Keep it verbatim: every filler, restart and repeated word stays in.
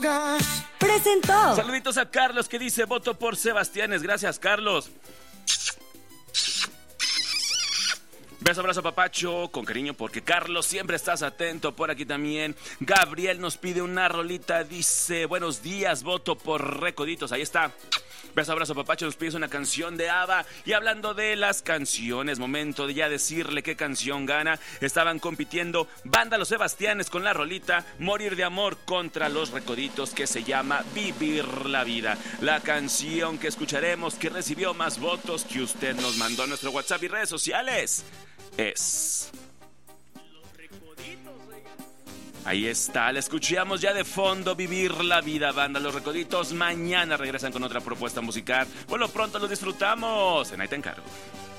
Presentó. Saluditos a Carlos que dice voto por Sebastiánes. Gracias, Carlos. Beso, abrazo, papacho, con cariño, porque Carlos siempre estás atento. Por aquí también Gabriel nos pide una rolita, dice buenos días, voto por Recoditos. Ahí está. Beso, abrazo, papacho, nos pides una canción de ABBA. Y hablando de las canciones, momento de ya decirle qué canción gana. Estaban compitiendo Banda Los Sebastianes con la rolita Morir de Amor contra Los Recoditos, que se llama Vivir la Vida. La canción que escucharemos, que recibió más votos que usted nos mandó a nuestro WhatsApp y redes sociales, es... Ahí está, la escuchamos ya de fondo, Vivir la Vida, Banda Los Recoditos. Mañana regresan con otra propuesta musical. Por lo pronto lo disfrutamos en Ahí Te Encargo.